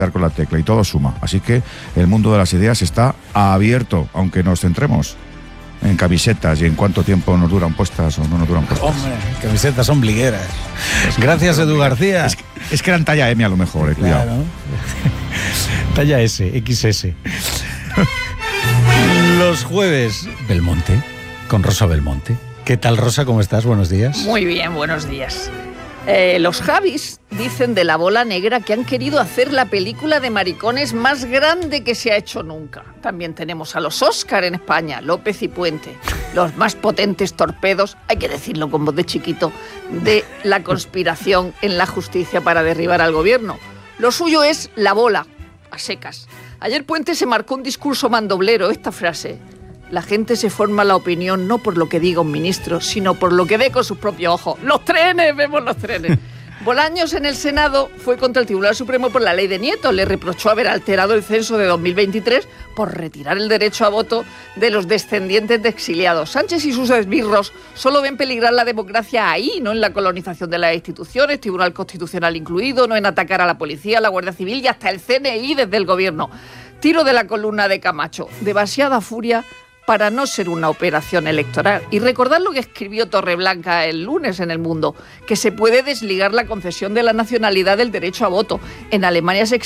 dar con la tecla y todo suma. Así que el mundo de las ideas está abierto, aunque nos centremos en camisetas y en cuánto tiempo nos duran puestas o no nos duran puestas. Hombre, camisetas ombligueras. Gracias, Edu García. Es que eran talla M a lo mejor, cuidado. Claro. Talla S, XS. Los jueves, Belmonte, con Rosa Belmonte. ¿Qué tal, Rosa? ¿Cómo estás? Buenos días. Muy bien, buenos días. Los Javis dicen de La Bola Negra que han querido hacer la película de maricones más grande que se ha hecho nunca. También tenemos a los Oscar en España, López y Puente, los más potentes torpedos, hay que decirlo con voz de chiquito, de la conspiración en la justicia para derribar al gobierno. Lo suyo es la bola, a secas. Ayer Puente se marcó un discurso mandoblero, esta frase: la gente se forma la opinión no por lo que diga un ministro, sino por lo que ve con sus propios ojos. ¡Los trenes! ¡Vemos los trenes! Bolaños en el Senado fue contra el Tribunal Supremo por la ley de Nieto. Le reprochó haber alterado el censo de 2023 por retirar el derecho a voto de los descendientes de exiliados. Sánchez y sus esbirros solo ven peligrar la democracia ahí, no en la colonización de las instituciones, Tribunal Constitucional incluido, no en atacar a la policía, a la Guardia Civil y hasta el CNI desde el gobierno. Tiro de la columna de Camacho. Demasiada furia para no ser una operación electoral. Y recordad lo que escribió Torreblanca el lunes en El Mundo, que se puede desligar la concesión de la nacionalidad del derecho a voto. En Alemania se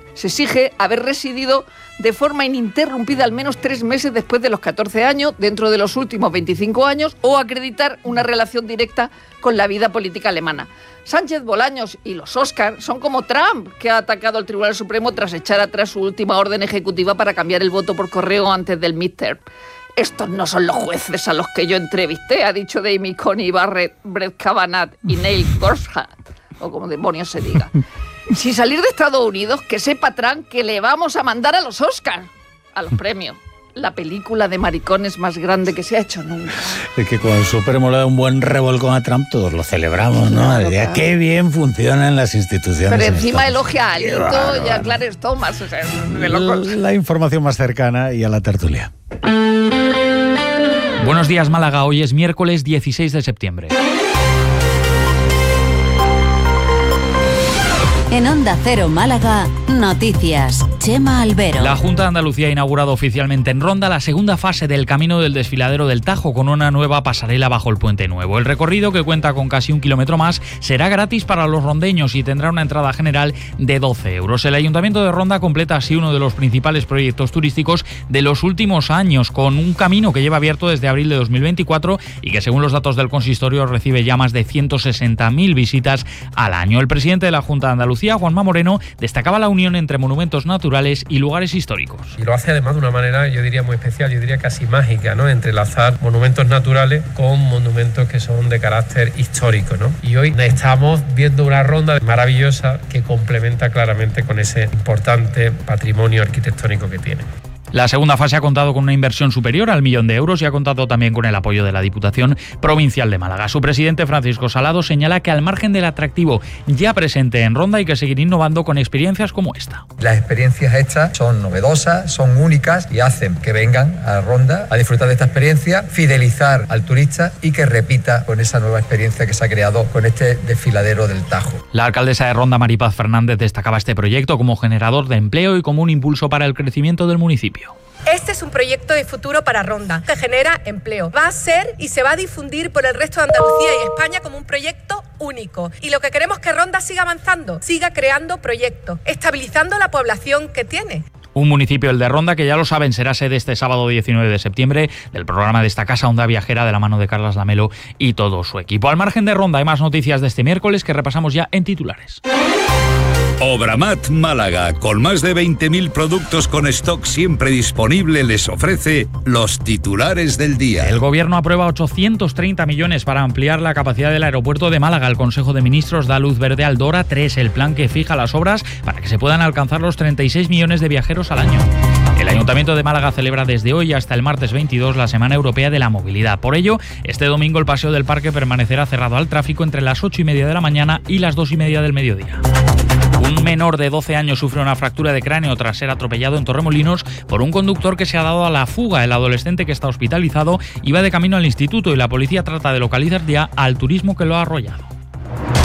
exige haber residido de forma ininterrumpida al menos 3 meses después de los 14 años, dentro de los últimos 25 años, o acreditar una relación directa con la vida política alemana. Sánchez, Bolaños y los Oscar son como Trump, que ha atacado al Tribunal Supremo tras echar atrás su última orden ejecutiva para cambiar el voto por correo antes del midterm. Estos no son los jueces a los que yo entrevisté, ha dicho Amy Coney Barrett, Brett Kavanaugh y Neil Gorsuch, o como demonios se diga. Sin salir de Estados Unidos, que sepa Trump que le vamos a mandar a los Oscar, a los premios, la película de maricones más grande que se ha hecho nunca. Es que cuando el Supremo le da un buen revolcón a Trump, todos lo celebramos, ¿no? Claro. Qué bien funcionan las instituciones. Pero encima elogia a Alito y a Clarence Thomas. O sea, de locos. La información más cercana y a la tertulia. Buenos días, Málaga. Hoy es miércoles 16 de septiembre. En Onda Cero Málaga, noticias. Chema Albero. La Junta de Andalucía ha inaugurado oficialmente en Ronda la segunda fase del camino del desfiladero del Tajo, con una nueva pasarela bajo el Puente Nuevo. El recorrido, que cuenta con casi 1 kilómetro más, será gratis para los rondeños y tendrá una entrada general de 12 euros. El Ayuntamiento de Ronda completa así uno de los principales proyectos turísticos de los últimos años, con un camino que lleva abierto desde abril de 2024 y que, según los datos del consistorio, recibe ya más de 160.000 visitas al año. El presidente de la Junta de Andalucía, Juanma Moreno, destacaba la unión entre monumentos naturales y lugares históricos. Y lo hace además de una manera, yo diría, muy especial, yo diría casi mágica, ¿no? Entrelazar monumentos naturales con monumentos que son de carácter histórico, ¿no? Y hoy estamos viendo una ronda maravillosa que complementa claramente con ese importante patrimonio arquitectónico que tiene. La segunda fase ha contado con una inversión superior al 1 millón de euros y ha contado también con el apoyo de la Diputación Provincial de Málaga. Su presidente, Francisco Salado, señala que al margen del atractivo ya presente en Ronda hay que seguir innovando con experiencias como esta. Las experiencias estas son novedosas, son únicas y hacen que vengan a Ronda a disfrutar de esta experiencia, fidelizar al turista y que repita con esa nueva experiencia que se ha creado con este desfiladero del Tajo. La alcaldesa de Ronda, Maripaz Fernández, destacaba este proyecto como generador de empleo y como un impulso para el crecimiento del municipio. Este es un proyecto de futuro para Ronda, que genera empleo. Va a ser y se va a difundir por el resto de Andalucía y España como un proyecto único. Y lo que queremos es que Ronda siga avanzando, siga creando proyectos, estabilizando la población que tiene. Un municipio, el de Ronda, que ya lo saben, será sede este sábado 19 de septiembre del programa de esta casa Onda Viajera de la mano de Carlas Lamelo y todo su equipo. Al margen de Ronda hay más noticias de este miércoles que repasamos ya en titulares. Obramat Málaga, con más de 20.000 productos con stock siempre disponible, les ofrece los titulares del día. El Gobierno aprueba 830 millones para ampliar la capacidad del aeropuerto de Málaga. El Consejo de Ministros da luz verde al DORA 3, el plan que fija las obras para que se puedan alcanzar los 36 millones de viajeros al año. El Ayuntamiento de Málaga celebra desde hoy hasta el martes 22 la Semana Europea de la Movilidad. Por ello, este domingo el Paseo del Parque permanecerá cerrado al tráfico entre las 8:30 de la mañana y las 2:30 del mediodía. Un menor de 12 años sufre una fractura de cráneo tras ser atropellado en Torremolinos por un conductor que se ha dado a la fuga. El adolescente, que está hospitalizado, iba de camino al instituto y la policía trata de localizar ya al turismo que lo ha arrollado.